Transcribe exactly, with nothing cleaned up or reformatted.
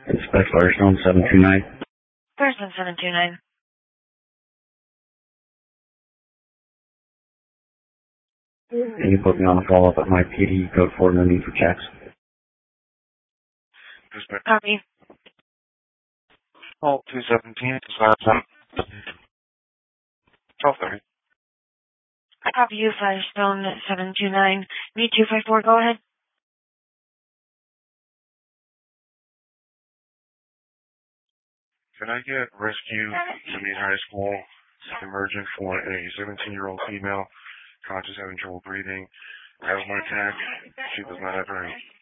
Dispatch Firestone seven two nine. Firestone seven two nine. Can you put me on a follow-up at my P D code four no need for checks? Dispatch. Copy. Call two seventeen, dispatch one. twelve thirty. Copy you, Firestone seven two nine. Me two five four, go ahead. Can I get rescue to meet high school emergent for a seventeen-year-old female, conscious, having trouble breathing, asthma attack? She does not have her